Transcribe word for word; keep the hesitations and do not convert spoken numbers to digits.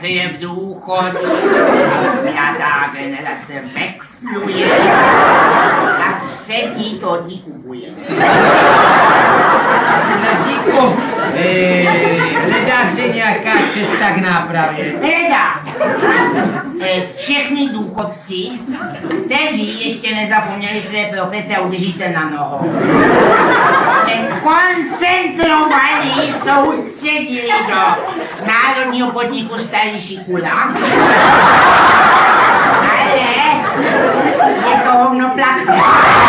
je v důchodu, mladá generace vexluje a střední to kupuje. Lezíku, hledá se nějaká cesta k nápravě? Hledá! Všechny důchodci, kteří ještě nezapomněli své profese a udrží se na nohou, jsme koncentrovali, soustředili do Národního podniku Starý Šikula, ale je to hovno platné.